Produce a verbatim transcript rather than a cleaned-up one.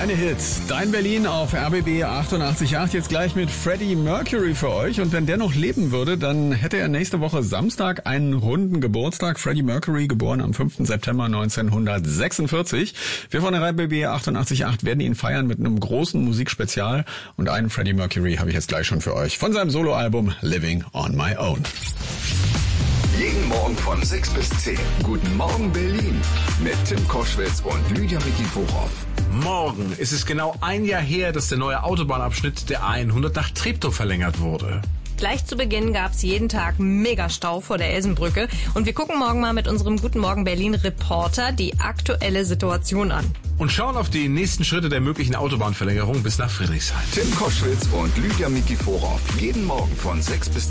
Deine Hits, dein Berlin auf R B B achtundachtzig Komma acht, jetzt gleich mit Freddie Mercury für euch. Und wenn der noch leben würde, dann hätte er nächste Woche Samstag einen runden Geburtstag. Freddie Mercury, geboren am fünften September neunzehnhundertsechsundvierzig. Wir von der R B B achtundachtzig Komma acht werden ihn feiern mit einem großen Musikspezial. Und einen Freddie Mercury habe ich jetzt gleich schon für euch von seinem Soloalbum Living on My Own. Jeden Morgen von sechs bis zehn. Guten Morgen Berlin mit Tim Koschwitz und Lydia Mikiforow. Morgen ist es genau ein Jahr her, dass der neue Autobahnabschnitt der A hundert nach Treptow verlängert wurde. Gleich zu Beginn gab's jeden Tag Megastau vor der Elsenbrücke. Und wir gucken morgen mal mit unserem Guten Morgen Berlin Reporter die aktuelle Situation an. Und schauen auf die nächsten Schritte der möglichen Autobahnverlängerung bis nach Friedrichshain. Tim Koschwitz und Lydia Mikiforow. Jeden Morgen von sechs bis